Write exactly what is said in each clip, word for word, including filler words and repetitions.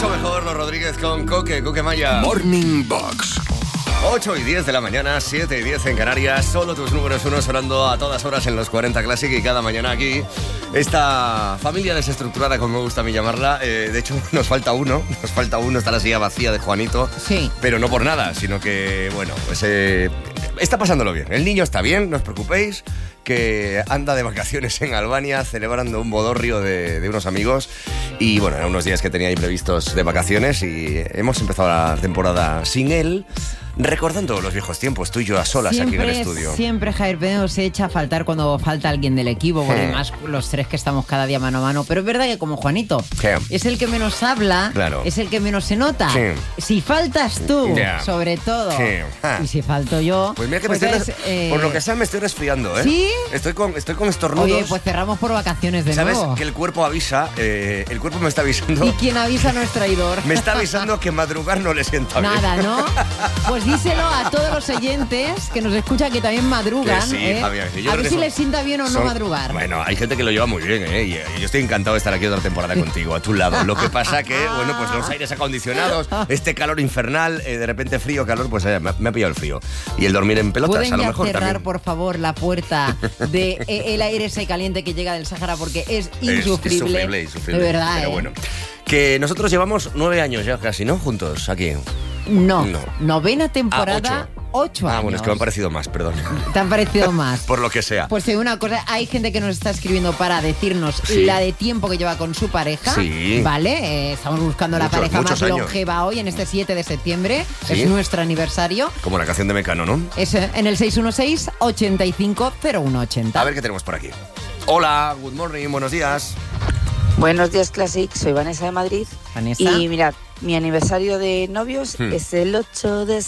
Mucho mejor los Rodríguez con Coque, Coque Maya. Morning Box. ocho y diez de la mañana, siete y diez en Canarias. Solo tus números uno sonando a todas horas en los cuarenta Classic. Y cada mañana aquí, esta familia desestructurada, como me gusta a mí llamarla. eh, De hecho, nos falta uno. Nos falta uno, está la silla vacía de Juanito. Sí. Pero no por nada, sino que, bueno, pues eh, está pasándolo bien. El niño está bien, no os preocupéis, que anda de vacaciones en Albania celebrando un bodorrio de, de unos amigos. Y bueno, eran unos días que tenía ahí previstos de vacaciones y hemos empezado la temporada sin él, recordando los viejos tiempos, tú y yo a solas siempre, aquí en el estudio. Siempre Javier Penedo se echa a faltar cuando falta alguien del equipo, porque Hmm. más los tres que estamos cada día mano a mano. Pero es verdad que como Juanito ¿Qué? es el que menos habla, Claro. es el que menos se nota. Sí. Si faltas tú, Ya. sobre todo, Sí. Ah. y si falto yo, Pues mira que pues me estoy es, res- eh, por lo que sea me estoy resfriando, ¿eh? ¿Sí? Estoy con, estoy con estornudos. Oye, pues cerramos por vacaciones de ¿Sabes? nuevo. Que el cuerpo avisa, eh, el cuerpo me está avisando. Y quien avisa no es traidor. Me está avisando que madrugar no le sienta bien. Nada, ¿no? Pues díselo a todos los oyentes que nos escuchan que también madrugan. Que sí, ¿eh? Fabián, que yo a creo ver que si son- les sienta bien o no Son- madrugar. Bueno, hay gente que lo lleva muy bien, ¿eh? Y, y yo estoy encantado de estar aquí otra temporada contigo, a tu lado. Lo que pasa que, bueno, pues los aires acondicionados, este calor infernal, eh, de repente frío, calor, pues eh, me, me ha pillado el frío. Y el dormir en pelotas, ¿Pueden a lo ya mejor cerrar, también. por favor, la puerta de eh, el aire ese caliente que llega del Sáhara? Porque es Es insufrible. insufrible, insufrible. De verdad, Pero ¿eh? bueno. Que nosotros llevamos nueve años ya casi, ¿no? Juntos, aquí. No. No. Novena Ah, temporada, ocho. ocho Ah, años. bueno, es que me han parecido más, perdón. ¿Te han parecido más? Por lo que sea. Pues te digo una cosa, hay gente que nos está escribiendo para decirnos Sí. la de tiempo que lleva con su pareja. Sí. ¿Vale? Eh, estamos buscando la Muchos, pareja más muchos años. longeva hoy, en este siete de septiembre. Sí. Es nuestro aniversario. Como la canción de Mecano, ¿no? Es eh, en el seis uno seis, ochenta y cinco, cero uno ochenta. A ver qué tenemos por aquí. Hola, good morning, buenos días. Buenos días, Classic. Soy Vanessa de Madrid. Vanessa. Y mirad, mi aniversario de novios Hmm. es el ocho de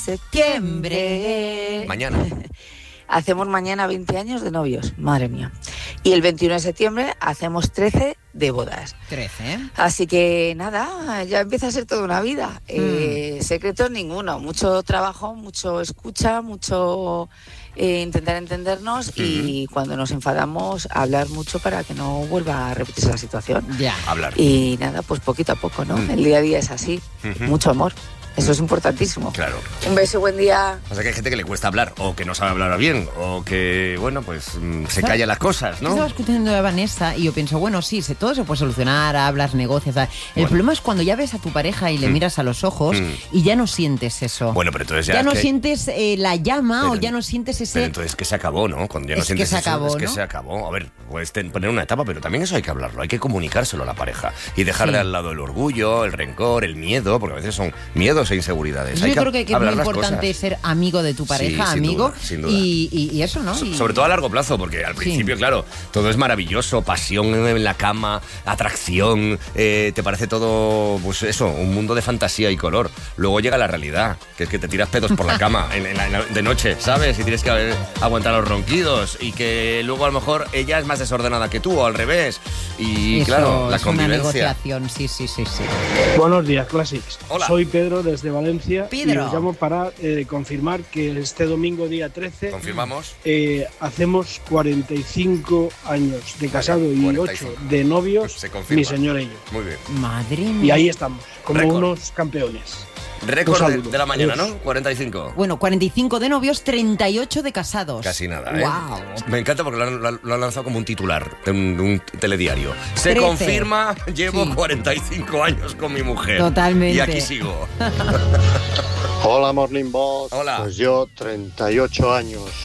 septiembre. Mañana. Hacemos mañana veinte años de novios, madre mía. Y el veintiuno de septiembre hacemos trece de bodas. trece, ¿eh? Así que nada, ya empieza a ser toda una vida. Eh, secretos ninguno, mucho trabajo, mucho escucha, mucho eh, intentar entendernos y cuando nos enfadamos hablar mucho para que no vuelva a repetirse la situación. Ya. Hablar. Y nada, pues poquito a poco, ¿no? Mm. El día a día es así, Ujú. mucho amor. Eso es importantísimo. Claro. Un beso, buen día. O sea que hay gente que le cuesta hablar, o que no sabe hablar bien, o que, bueno, pues mm, se ¿Sabes? calla las cosas, Estaba ¿no? escuchando a Vanessa y yo pienso, bueno, sí, se, todo se puede solucionar, hablas, negocias. tal. El Bueno. problema es cuando ya ves a tu pareja y le Mm. miras a los ojos Mm. y ya no sientes eso. Bueno, pero entonces ya. ya es no que- sientes eh, la llama Pero- o ya no sientes ese... Pero entonces que se acabó, ¿no? Cuando ya no Es que sientes se eso, acabó, es que ¿no? se acabó. A ver, puedes ten- poner una etapa, pero también eso hay que hablarlo. Hay que comunicárselo a la pareja y dejar Sí. de al lado el orgullo, el rencor, el miedo, porque a veces son miedos e inseguridades. Yo Hay creo que, que es muy hablar las importante cosas. ser amigo de tu pareja, Sí, sin amigo. duda, sin duda. Y, y- y eso, ¿no? So- Y- Sobre todo a largo plazo, porque al principio, claro, todo es maravilloso, pasión en la cama, atracción, eh, te parece todo, pues eso, un mundo de fantasía y color. Luego llega la realidad, que es que te tiras pedos por la cama en- en la- en la- de noche, ¿sabes? Y tienes que eh, aguantar los ronquidos y que luego a lo mejor ella es más desordenada que tú o al revés. Y eso claro, la es una convivencia. negociación, sí, sí, sí, sí. Buenos días, Classics. Hola. Soy Pedro desde Valencia Pedro. y os llamo para eh, confirmar que este domingo día trece Confirmamos. eh, hacemos cuarenta y cinco años de casado y cuarenta y cinco. ocho de novios, Se confirma. mi señora y yo. Muy bien. Madre Y mía. ahí estamos, como Récord. unos campeones. Récord Un de, saludo. de la mañana, Adiós. ¿no? cuarenta y cinco. Bueno, cuarenta y cinco de novios, treinta y ocho de casados. Casi nada, ¿eh? Wow. Me encanta porque lo han, lo han- lo han lanzado como un titular de un, de un telediario. Se Trece. confirma, llevo Sí. cuarenta y cinco años con mi mujer. Totalmente. Y aquí sigo. Hola Morning Boss. Hola. Pues yo treinta y ocho años